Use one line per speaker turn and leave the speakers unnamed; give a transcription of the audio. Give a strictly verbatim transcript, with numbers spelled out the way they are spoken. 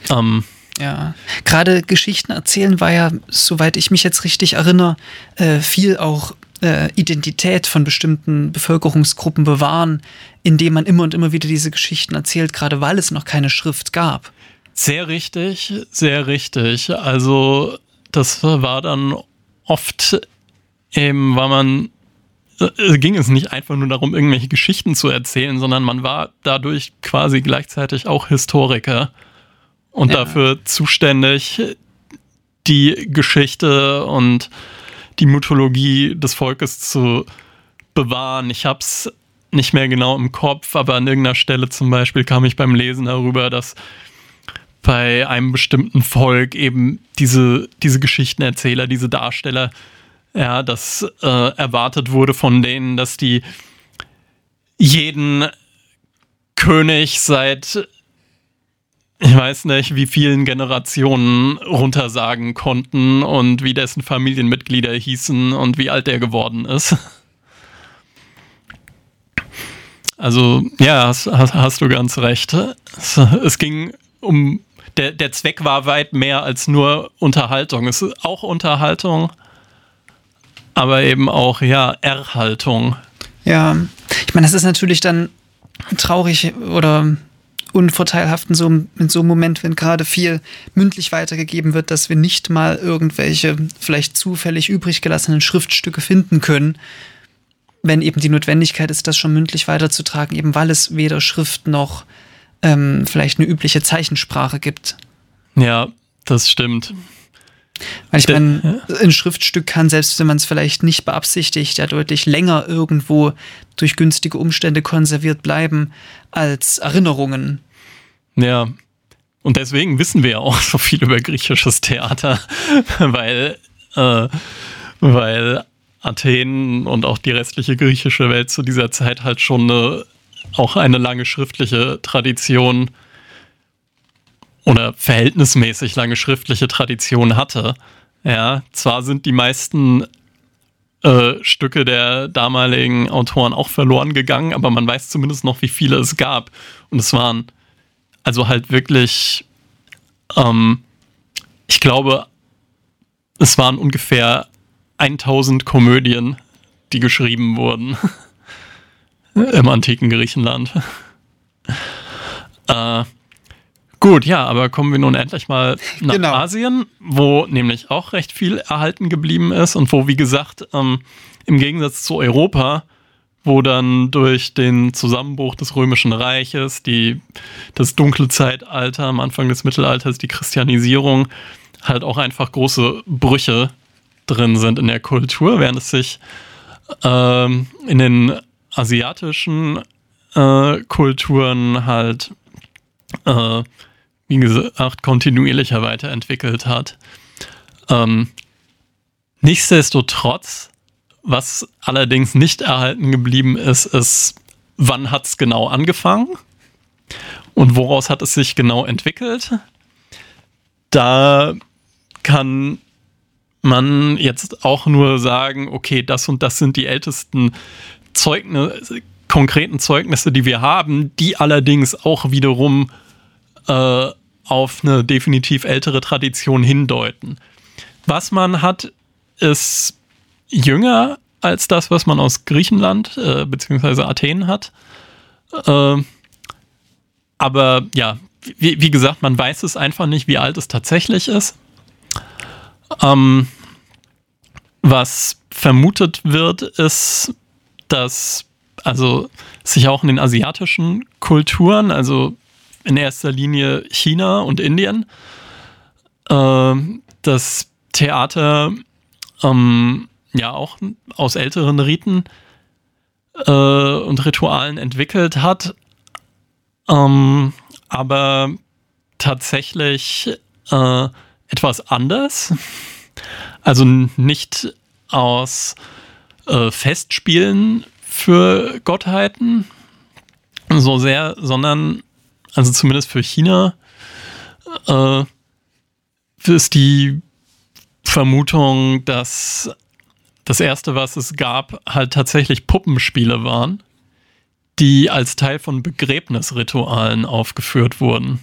Ähm,
Ja, gerade Geschichten erzählen war ja, soweit ich mich jetzt richtig erinnere, äh, viel auch äh, Identität von bestimmten Bevölkerungsgruppen bewahren, indem man immer und immer wieder diese Geschichten erzählt, gerade weil es noch keine Schrift gab.
Sehr richtig, sehr richtig. Also das war dann oft eben, weil man, äh, ging es nicht einfach nur darum, irgendwelche Geschichten zu erzählen, sondern man war dadurch quasi gleichzeitig auch Historiker und
Ja.
dafür zuständig, die Geschichte und die Mythologie des Volkes zu bewahren. Ich hab's nicht mehr genau im Kopf, aber an irgendeiner Stelle zum Beispiel kam ich beim Lesen darüber, dass bei einem bestimmten Volk eben diese, diese Geschichtenerzähler, diese Darsteller, ja, dass äh, erwartet wurde von denen, dass die jeden König seit, ich weiß nicht, wie vielen Generationen runtersagen konnten und wie dessen Familienmitglieder hießen und wie alt der geworden ist. Also, ja, hast, hast, hast du ganz recht. Es, es ging um, der, der Zweck war weit mehr als nur Unterhaltung. Es ist auch Unterhaltung, aber eben auch, ja, Erhaltung.
Ja, ich meine, das ist natürlich dann traurig oder unvorteilhaft in so, in so einem Moment, wenn gerade viel mündlich weitergegeben wird, dass wir nicht mal irgendwelche vielleicht zufällig übrig gelassenen Schriftstücke finden können, wenn eben die Notwendigkeit ist, das schon mündlich weiterzutragen, eben weil es weder Schrift noch ähm, vielleicht eine übliche Zeichensprache gibt.
Ja, das stimmt.
Weil ich meine, ein Schriftstück kann, selbst wenn man es vielleicht nicht beabsichtigt, ja deutlich länger irgendwo durch günstige Umstände konserviert bleiben als Erinnerungen.
Ja, und deswegen wissen wir ja auch so viel über griechisches Theater, weil, äh, weil Athen und auch die restliche griechische Welt zu dieser Zeit halt schon eine, auch eine lange schriftliche Tradition oder verhältnismäßig lange schriftliche Tradition hatte. Ja, zwar sind die meisten äh, Stücke der damaligen Autoren auch verloren gegangen, aber man weiß zumindest noch, wie viele es gab. Und es waren also halt wirklich, ähm, ich glaube, es waren ungefähr tausend Komödien, die geschrieben wurden im antiken Griechenland. Äh, Gut, ja, aber kommen wir nun endlich mal nach
Genau.
Asien, wo nämlich auch recht viel erhalten geblieben ist und wo, wie gesagt, ähm, im Gegensatz zu Europa, wo dann durch den Zusammenbruch des Römischen Reiches, die, das dunkle Zeitalter am Anfang des Mittelalters, die Christianisierung, halt auch einfach große Brüche drin sind in der Kultur, während es sich ähm, in den asiatischen äh, Kulturen halt äh, wie gesagt, kontinuierlicher weiterentwickelt hat. Ähm, nichtsdestotrotz, was allerdings nicht erhalten geblieben ist, ist, wann hat es genau angefangen und woraus hat es sich genau entwickelt. Da kann man jetzt auch nur sagen, okay, das und das sind die ältesten Zeugnisse, konkreten Zeugnisse, die wir haben, die allerdings auch wiederum äh, auf eine definitiv ältere Tradition hindeuten. Was man hat, ist jünger als das, was man aus Griechenland äh, bzw. Athen hat. Äh, aber ja, wie, wie gesagt, man weiß es einfach nicht, wie alt es tatsächlich ist. Ähm, was vermutet wird, ist, dass also sich auch in den asiatischen Kulturen, also in erster Linie China und Indien, äh, das Theater ähm, ja auch aus älteren Riten äh, und Ritualen entwickelt hat, ähm, aber tatsächlich äh, etwas anders. Also nicht aus äh, Festspielen für Gottheiten so sehr, sondern also zumindest für China äh, ist die Vermutung, dass das erste, was es gab, halt tatsächlich Puppenspiele waren, die als Teil von Begräbnisritualen aufgeführt wurden.